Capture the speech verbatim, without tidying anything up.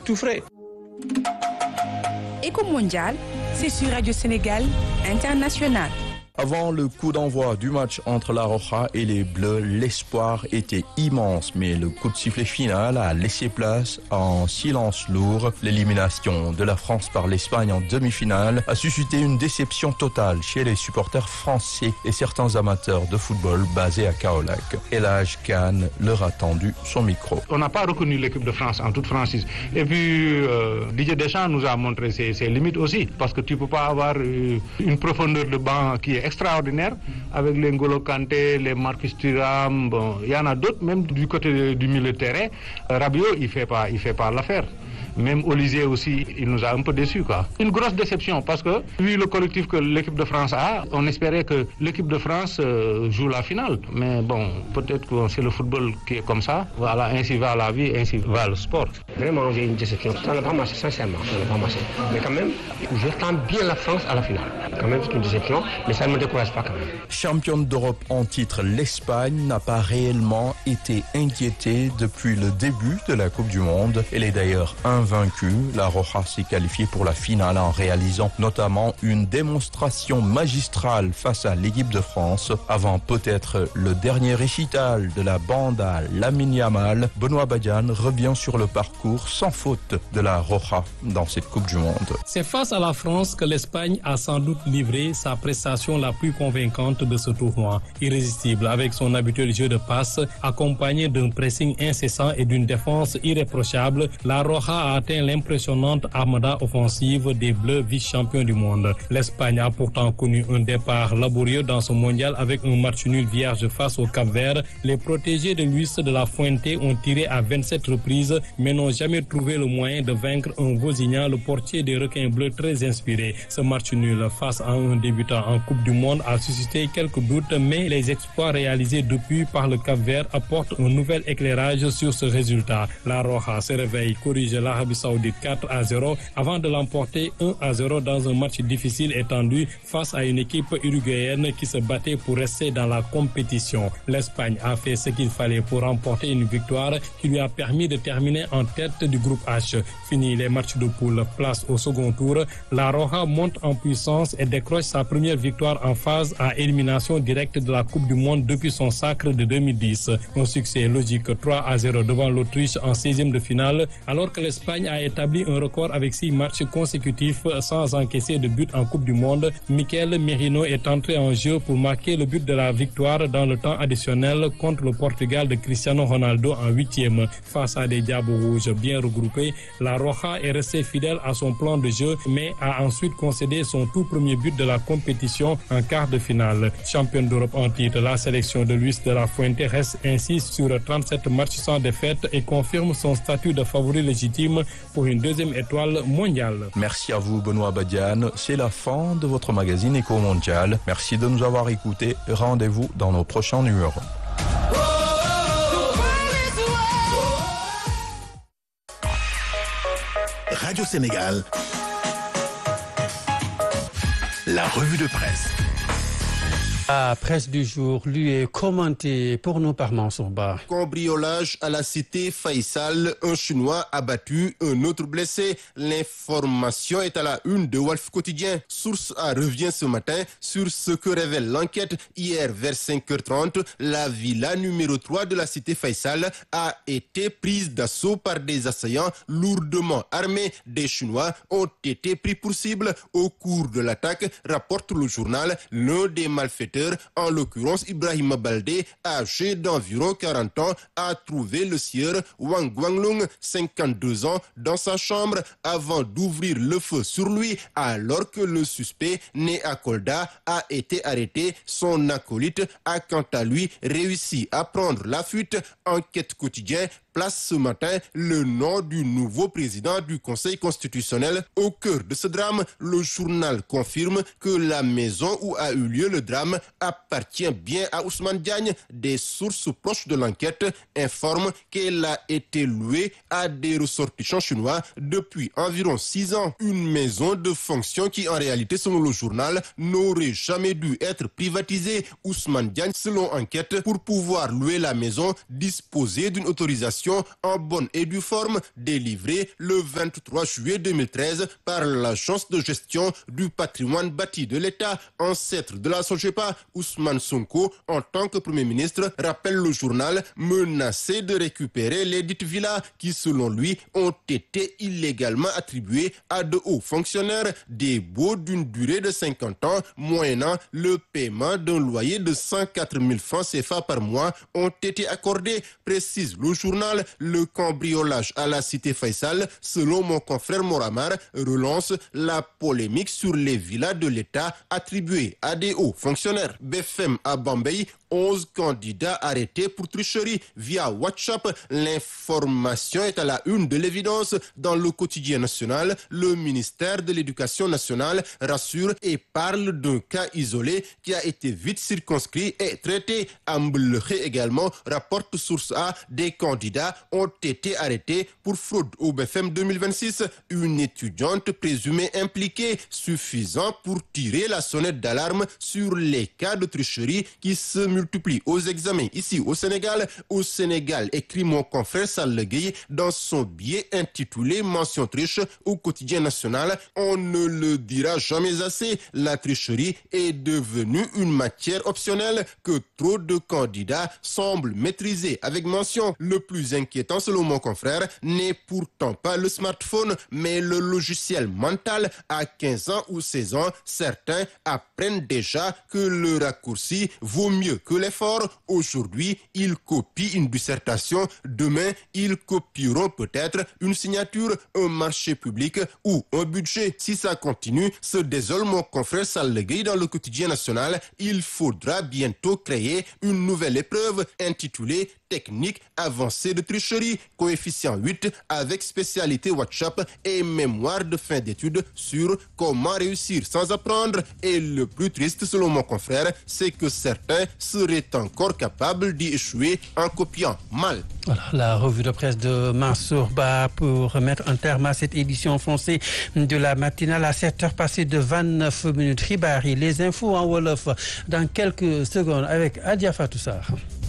tout frais. Éco Mondial, c'est sur Radio Sénégal International. Avant le coup d'envoi du match entre la Roja et les Bleus, l'espoir était immense, mais le coup de sifflet final a laissé place à un silence lourd. L'élimination de la France par l'Espagne en demi-finale a suscité une déception totale chez les supporters français et certains amateurs de football basés à Kaolack. El Hadj Kane leur a tendu son micro. On n'a pas reconnu l'équipe de France en toute franchise. Et puis euh, Didier Deschamps nous a montré ses, ses limites aussi, parce que tu ne peux pas avoir euh, une profondeur de banc qui est extraordinaire avec les N'Golo Kanté, les Marcus Thuram, bon, il y en a d'autres même du côté du milieu de terrain. Rabiot, il fait pas, il fait pas l'affaire. Même Olysée aussi, il nous a un peu déçus, quoi. Une grosse déception parce que, vu le collectif que l'équipe de France a, on espérait que l'équipe de France euh, joue la finale. Mais bon, peut-être que c'est le football qui est comme ça. Voilà, ainsi va la vie, ainsi va le sport. Vraiment, j'ai une déception. Ça n'a pas marché, sincèrement, ça n'a pas marché. Mais quand même, j'attends bien la France à la finale. Quand même, c'est une déception, mais ça ne me décourage pas quand même. Championne d'Europe en titre, l'Espagne n'a pas réellement été inquiétée depuis le début de la Coupe du Monde. Elle est d'ailleurs invaincue. La Roja s'est qualifiée pour la finale en réalisant notamment une démonstration magistrale face à l'équipe de France. Avant peut-être le dernier récital de la bande à Lamine Yamal, Benoît Badiane revient sur le parcours sans faute de la Roja dans cette Coupe du Monde. C'est face à la France que l'Espagne a sans doute livré sa prestation la plus convaincante de ce tournoi. Irrésistible avec son habituel jeu de passe, accompagné d'un pressing incessant et d'une défense irréprochable, la Roja a atteint l'impressionnante armada offensive des Bleus vice-champions du monde. L'Espagne a pourtant connu un départ laborieux dans ce mondial avec un match nul vierge face au Cap-Vert. Les protégés de Luis de la Fuente ont tiré à vingt-sept reprises mais n'ont jamais trouvé le moyen de vaincre un Vozinha, le portier des requins bleus très inspiré. Ce match nul face à un débutant en Coupe du Monde a suscité quelques doutes, mais les exploits réalisés depuis par le Cap-Vert apportent un nouvel éclairage sur ce résultat. La Roja se réveille, corrige l'Arabie Saoudite quatre à zéro avant de l'emporter un à zéro dans un match difficile et tendu face à une équipe uruguayenne qui se battait pour rester dans la compétition. L'Espagne a fait ce qu'il fallait pour remporter une victoire qui lui a permis de terminer en tête du groupe H. Fini les matchs de poule, place au second tour. La Roja monte en puissance et décroche sa première victoire en phase à élimination directe de la Coupe du Monde depuis son sacre de deux mille dix. Un succès logique trois à zéro devant l'Autriche en seizième de finale, alors que l'Espagne a établi un record avec six matchs consécutifs sans encaisser de but en Coupe du Monde. Mikel Merino est entré en jeu pour marquer le but de la victoire dans le temps additionnel contre le Portugal de Cristiano Ronaldo en huitième. Face à des Diables rouges bien regroupés, la Roja est restée fidèle à son plan de jeu mais a ensuite concédé son tout premier but de la compétition en quart de finale. Championne d'Europe en titre, la sélection de Luis de la Fuente reste ainsi sur trente-sept matchs sans défaite et confirme son statut de favori légitime pour une deuxième étoile mondiale. Merci à vous Benoît Badiane. C'est la fin de votre magazine Éco Mondial. Merci de nous avoir écoutés. Rendez-vous dans nos prochains numéros. Radio Sénégal, la revue de presse. La presse du jour lui est commentée pour nous par Mansour Ba. Cambriolage à la cité Faisal, un Chinois abattu, un autre blessé. L'information est à la une de Walf Quotidien. Source A revient ce matin sur ce que révèle l'enquête. Hier vers cinq heures trente, la villa numéro trois de la cité Faisal a été prise d'assaut par des assaillants lourdement armés. Des Chinois ont été pris pour cible au cours de l'attaque, rapporte le journal. L'un des malfaiteurs, en l'occurrence Ibrahima Baldé, âgé d'environ quarante ans, a trouvé le sieur Wang Guanglong, cinquante-deux ans, dans sa chambre avant d'ouvrir le feu sur lui, alors que le suspect, né à Kolda, a été arrêté. Son acolyte a quant à lui réussi à prendre la fuite. Enquête quotidien place ce matin le nom du nouveau président du Conseil constitutionnel au cœur de ce drame. Le journal confirme que la maison où a eu lieu le drame appartient bien à Ousmane Diagne. Des sources proches de l'enquête informent qu'elle a été louée à des ressortissants chinois depuis environ six ans. Une maison de fonction qui, en réalité, selon le journal, n'aurait jamais dû être privatisée. Ousmane Diagne, selon enquête, pour pouvoir louer la maison, disposait d'une autorisation information en bonne et due forme délivrée le vingt-trois juillet deux mille treize par l'Agence de gestion du patrimoine bâti de l'État, ancêtre de la SOGEPA. Ousmane Sonko, en tant que Premier ministre, rappelle le journal, menacé de récupérer les dites villas qui, selon lui, ont été illégalement attribuées à de hauts fonctionnaires, des baux d'une durée de cinquante ans, moyennant le paiement d'un loyer de cent quatre mille francs C F A par mois, ont été accordés, précise le journal. Le cambriolage à la cité Faisal, selon mon confrère Moramar, relance la polémique sur les villas de l'État attribuées à des hauts fonctionnaires. B F M à Bambey, onze candidats arrêtés pour tricherie via WhatsApp. L'information est à la une de l'évidence. Dans le quotidien national, le ministère de l'Éducation nationale rassure et parle d'un cas isolé qui a été vite circonscrit et traité. Ambleché également rapporte source A, des candidats ont été arrêtés pour fraude au B F M deux mille vingt-six. Une étudiante présumée impliquée, suffisant pour tirer la sonnette d'alarme sur les cas de tricherie qui se multiplient aux examens ici au Sénégal. Au Sénégal, écrit mon confrère Sall Gueye dans son billet intitulé Mention triche au quotidien national, on ne le dira jamais assez, la tricherie est devenue une matière optionnelle que trop de candidats semblent maîtriser avec mention. Le plus inquiétant, selon mon confrère, n'est pourtant pas le smartphone, mais le logiciel mental. À quinze ans ou seize ans, certains apprennent déjà que le raccourci vaut mieux que l'effort. Aujourd'hui, ils copient une dissertation. Demain, ils copieront peut-être une signature, un marché public ou un budget. Si ça continue, se désole mon confrère Sall Gueye dans le quotidien national, il faudra bientôt créer une nouvelle épreuve intitulée technique avancée de tricherie, coefficient huit avec spécialité WhatsApp et mémoire de fin d'études sur comment réussir sans apprendre. Et le plus triste, selon mon confrère, c'est que certains seraient encore capables d'y échouer en copiant mal. Voilà, la revue de presse de Mansour Ba pour mettre un terme à cette édition foncée de la matinale à sept heures passées de vingt-neuf minutes. Ribari, les infos en Wolof dans quelques secondes avec Adia Fatou Sarr.